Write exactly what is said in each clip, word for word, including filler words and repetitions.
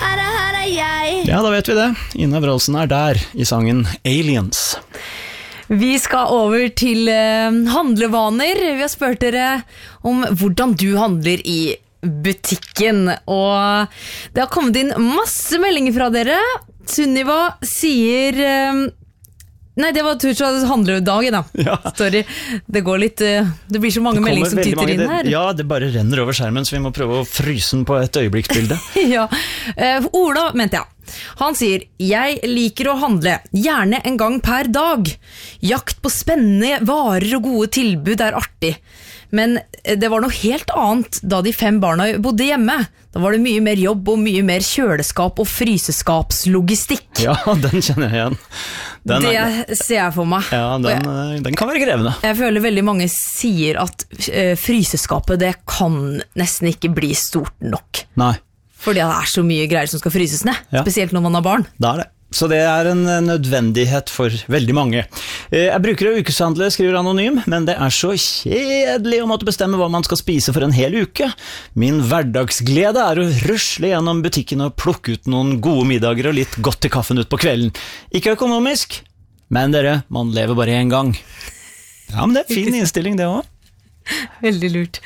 her er, her er jeg. Ja, da vet vi det. Ina Wroldsen er der i sangen Aliens. Vi skal over til uh, handlevaner. Vi har spurt dere om hvordan du handler i butikken. Og det har kommet inn masse meldinger fra dere. Sunniva sier... Uh, Nei, det var Tutsjas handledag da. Ja. Sorry, det går litt uh, Det blir så mange meldinger som tyter inn her. Ja, det bare renner over skjermen, så vi må prøve å fryse den på et øyeblikksbilde. Ja, uh, Ola mente jeg. Han sier, jeg liker å handle, gjerne en gang per dag. Jakt på spennende varer og gode tilbud er artig. Men det var noe helt annet da de fem barna bodde hjemme. Da var det mye mer jobb og mye mer kjøleskap og fryseskapslogistikk. Ja, den kjenner jeg igjen. Den det er, ser jeg for meg. Ja, den, jeg, den kan være krevende. Jeg føler veldig mange sier at uh, fryseskapet det kan nesten ikke bli stort nok. Nei. Fordi det er så mye greier som skal fryses ned, Ja. spesielt når man har barn. Det er det. Så det er en nødvendighet for veldig mange. Jeg bruker å ukeshandle, skriver Anonym, men det er så kjedelig å måtte bestemme hva man skal spise for en hel uke. Min hverdagsglede er å rusle gjennom butikken og plukke ut noen gode middager og litt godt til kaffen ut på kvelden. Ikke økonomisk, men dere, man lever bare en gang. Ja, men det er en fin innstilling det også. Veldig lurt.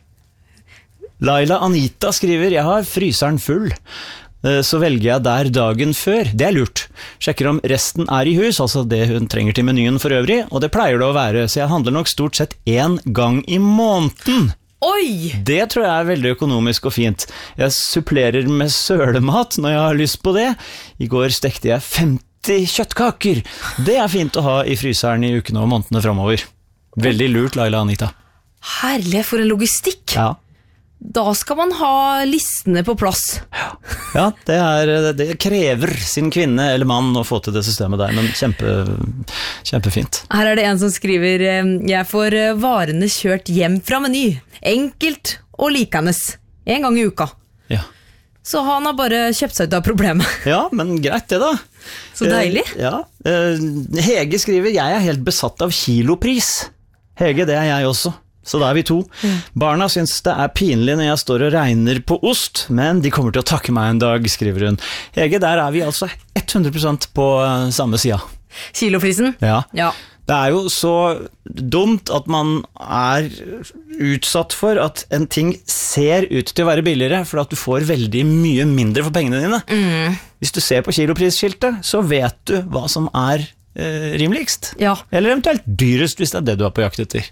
Laila Anita skriver, jeg har fryseren full. Så velger jeg der dagen før. Det er lurt. Sjekker om resten er i hus, altså det hun trenger til menyen for øvrig, og det pleier det å være, så jeg handler nok stort sett en gang i måneden. Oi! Det tror jeg er veldig økonomisk og fint. Jeg supplerer med sølemat når jeg har lyst på det. I går stekte jeg femti kjøttkaker. Det er fint å ha i fryseren i ukene og månedene fremover. Veldig lurt, Laila Anita. Herlig, for en logistikk. Ja. Da skal man ha listene på plass. Ja, det, er, det krever sin kvinne eller mann å få til det systemet der, men kjempe, kjempefint. Her er det en som skriver, jeg får varene kjørt hjem fra Meny. Enkelt og likandes. En gang i uka. Ja. Så han har bare kjøpt seg ut av problemet. Ja, men greit det da. Så deilig. Eh, ja. eh, Hege skriver, jeg er helt besatt av kilopris. Hege, det er jeg også. Så da er vi to. Mm. Barna synes det er pinlig når jeg står og regner på ost, men de kommer til å takke meg en dag, skriver hun. Hege, der er vi altså hundre prosent på samme sida. Kiloprisen? Ja. Ja. Det er jo så dumt at man er utsatt for at en ting ser ut til å være billigere, for at du får veldig mye mindre for pengene dine. Mm. Hvis du ser på kiloprisskiltet, så vet du hva som er eh, rimeligst. Ja. Eller eventuelt dyrest, hvis det er det du er på jakt etter.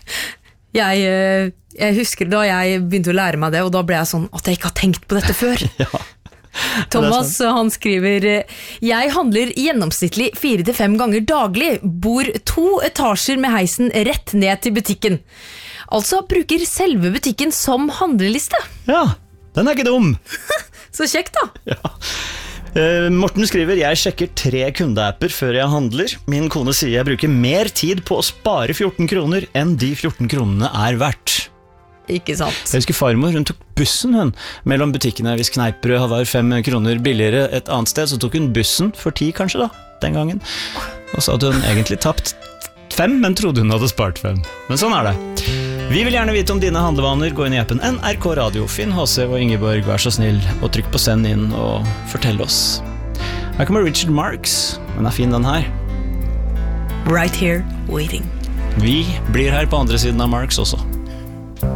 Jeg, jeg husker da jeg begynte å lære meg det, og da ble jeg sånn at jeg ikke har tenkt på dette før. Ja. Thomas, han skriver, jeg handler gjennomsnittlig fire til fem ganger daglig, bor to etasjer med heisen rett ned til butikken. Altså bruker selve butikken som handleliste. Ja, den er ikke dum. Så kjekt da. Ja. Uh, Morten skriver, jeg sjekker tre kundeapper før jeg handler. Min kone sier jeg bruker mer tid på å spare fjorten kroner enn de fjorten kronene er verdt. Ikke sant. Jeg husker farmor, hun tok bussen hun mellom butikkene. Hvis kneippbrød var fem kroner billigere et annet sted, så tok hun bussen for ti kanskje da, den gangen. Og så hadde hun egentlig tapt fem, men trodde hun hadde spart fem. Men sånn er det. Vi vil gjerne vite om dine handlevaner. Gå inn i appen N R K Radio. Finn H C og Ingeborg, vær så snill, og trykk på send inn og fortell oss. Her kommer Richard Marx. Den er fin, den her. Right here, waiting. Vi blir her på andre siden av Marx også.